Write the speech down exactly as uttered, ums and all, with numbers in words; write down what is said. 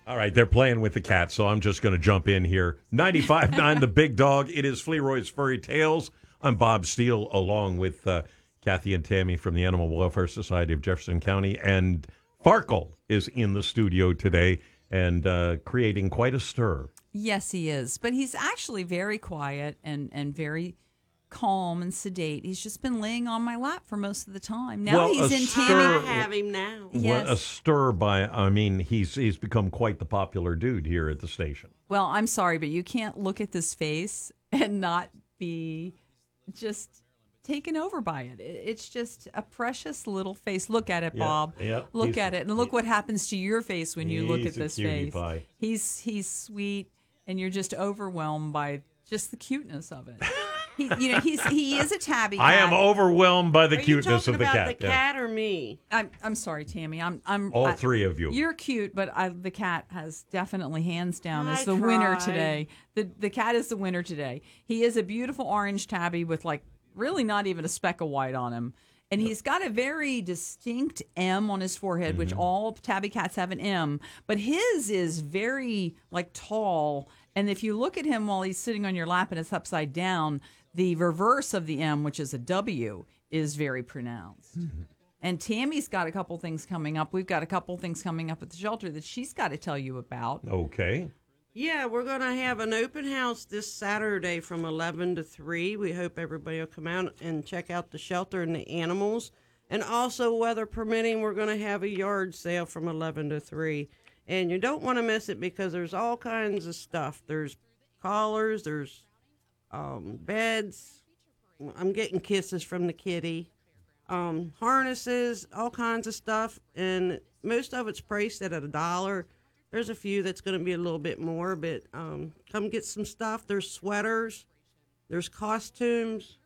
All right, they're playing with the cat, so I'm just going to jump in here. ninety-five point nine The Big Dog. It is Fleroy's Furry Tales. I'm Bob Steele, along with uh, Kathy and Tammy from the Animal Welfare Society of Jefferson County. And Farkle is in the studio today and uh, creating quite a stir. Yes, he is. But he's actually very quiet and, and very calm and sedate. He's just been laying on my lap for most of the time. Now Well, he's a in stir- Tammy. I have him now. Yes. Well, a stir by, I mean, he's he's become quite the popular dude here at the station. Well, I'm sorry, but you can't look at this face and not be just taken over by it. It- It's just a precious little face. Look at it, Yeah, Bob. yeah. Look He's- at it, and look what happens to your face when you look He's at a this cutie face. pie. He's he's sweet, and you're just overwhelmed by just the cuteness of it. He, you know, he's he is a tabby cat. I am overwhelmed by the Are you cuteness talking of the about cat. the Yeah. cat or me? I'm I'm sorry, Tammy. I'm I'm All I- three of you. You're cute, but I, the cat has definitely hands down I is the winner tried. today. The the cat is the winner today. He is a beautiful orange tabby with like really not even a speck of white on him. And he's got a very distinct M on his forehead, which all tabby cats have an M, but his is very like tall. And if you look at him while he's sitting on your lap and it's upside down, the reverse of the M, which is a W, is very pronounced. And Tammy's got a couple things coming up. We've got a couple things coming up at the shelter that she's got to tell you about. Okay. Yeah, we're going to have an open house this Saturday from eleven to three. We hope everybody will come out and check out the shelter and the animals. And also, weather permitting, we're going to have a yard sale from eleven to three. And you don't want to miss it because there's all kinds of stuff. There's collars, there's um, beds. I'm getting kisses from the kitty. Um, harnesses, all kinds of stuff. And most of it's priced at a dollar. There's a few that's going to be a little bit more, but um, come get some stuff. There's sweaters. There's costumes.